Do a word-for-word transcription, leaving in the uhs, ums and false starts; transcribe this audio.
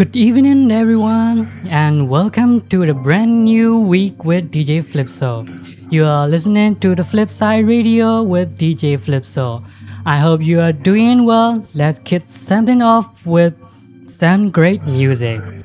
Good evening, everyone, and welcome to the brand new week with D J Flipso. You are listening to the Flipside Radio with D J Flipso. I hope you are doing well. Let's kick something off with some great music.